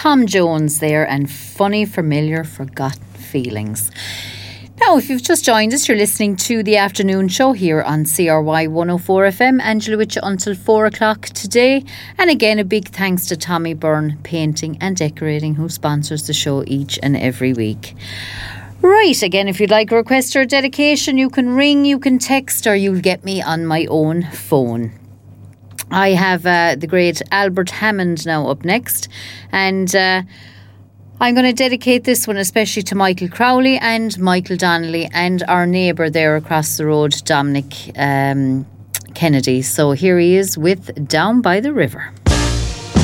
Tom Jones there, and Funny Familiar Forgotten Feelings. Now, if you've just joined us, you're listening to the afternoon show here on CRY 104 FM. Angela with you until 4 o'clock today. And again, a big thanks to Tommy Byrne Painting and Decorating, who sponsors the show each and every week. Right, again, if you'd like a request or a dedication, you can ring, you can text, or you'll get me on my own phone. I have the great Albert Hammond now up next, and I'm going to dedicate this one especially to Michael Crowley and Michael Donnelly and our neighbour there across the road, Dominic Kennedy. So here he is with Down by the River.